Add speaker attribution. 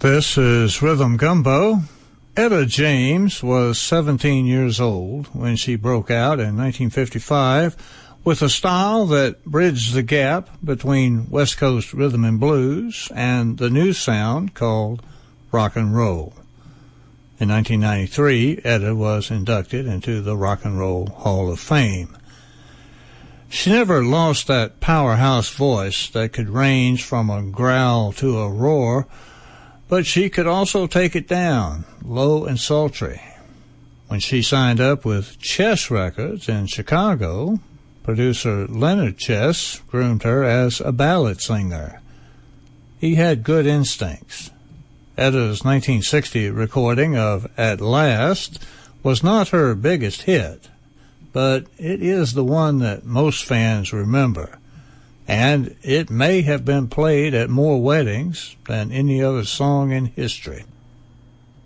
Speaker 1: This is Rhythm Gumbo. Etta James was 17 years old when she broke out in 1955 with a style that bridged the gap between West Coast rhythm and blues and the new sound called rock and roll. In 1993, Etta was inducted into the Rock and Roll Hall of Fame. She never lost that powerhouse voice that could range from a growl to a roar, but she could also take it down, low and sultry. When she signed up with Chess Records in Chicago, producer Leonard Chess groomed her as a ballad singer. He had good instincts. Etta's 1960 recording of At Last was not her biggest hit, but it is the one that most fans remember, and it may have been played at more weddings than any other song in history.